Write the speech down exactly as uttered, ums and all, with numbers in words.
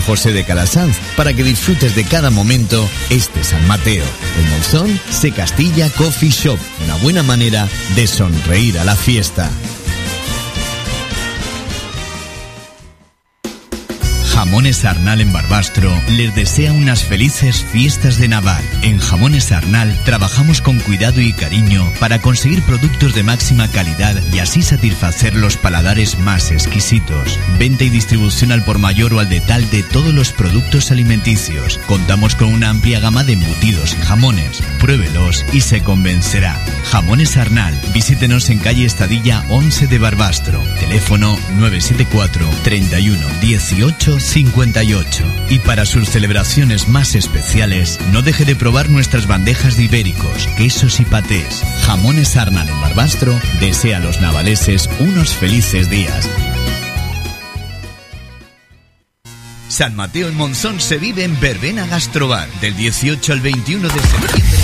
José de Calasanz para que disfrutes de cada momento este San Mateo. El Monzón se Castilla Coffee Shop, una buena manera de sonreír a la fiesta. Jamones Arnal en Barbastro les desea unas felices fiestas de Naval. En Jamones Arnal trabajamos con cuidado y cariño para conseguir productos de máxima calidad y así satisfacer los paladares más exquisitos. Venta y distribución al por mayor o al detal de todos los productos alimenticios. Contamos con una amplia gama de embutidos y jamones. Pruébelos y se convencerá. Jamones Arnal. Visítenos en calle Estadilla once de Barbastro. Teléfono nueve siete cuatro, treinta y uno, dieciocho, cincuenta y ocho. Y para sus celebraciones más especiales, no deje de probar nuestras bandejas de ibéricos, quesos y patés. Jamones Arnal en Barbastro desea a los navaleses unos felices días. San Mateo en Monzón se vive en Verbena Gastrobar del dieciocho al veintiuno de septiembre.